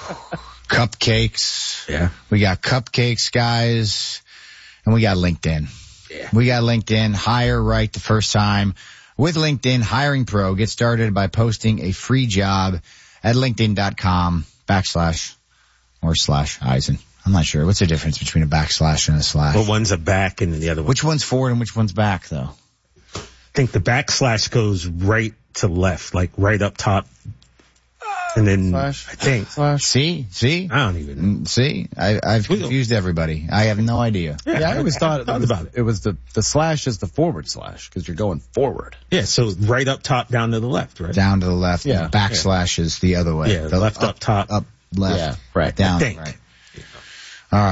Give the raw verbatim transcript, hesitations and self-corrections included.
Cupcakes. Yeah. We got cupcakes, guys. And we got LinkedIn. Yeah. We got LinkedIn. Hire right the first time. With LinkedIn, Hiring Pro. Get started by posting a free job at linkedin.com backslash or slash Eisen. I'm not sure. What's the difference between a backslash and a slash? Well, one's a back and the other one. Which one's forward and which one's back, though? I think the backslash goes right to left, like right up top. And then Slash. I think. Slash. See? See? I don't even know. See? I, I've confused everybody. I have no idea. Yeah, I always thought, thought it, was, about it. it was the, the slash is the forward slash because you're going forward. Yeah, so right up top, down to the left, right? Down to the left. Yeah. Backslash is the other way. Yeah, the left up top. Up, left. Yeah, right. Down. I think. Right.